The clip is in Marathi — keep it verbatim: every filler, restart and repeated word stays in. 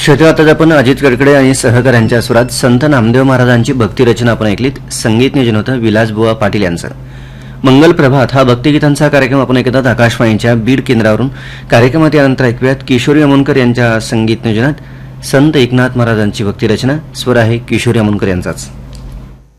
श्रोते, आता आपण अजित कडकडे आणि सहकाऱ्यांच्या सुरात संत नामदेव महाराजांची भक्तिरचना आपण ऐकलीत. संगीत नियोजन होतं विलासबुवा पाटील यांचं. मंगल प्रभात हा भक्तिगीतांचा कार्यक्रम आपण ऐकतात आकाशवाणीच्या बीड केंद्रावरून. कार्यक्रमात यानंतर ऐकूयात किशोरी अमोणकर यांच्या संगीत नियोजनात संत एकनाथ महाराजांची भक्तिरचना. स्वर आहे किशोरी अमोणकर यांचाच.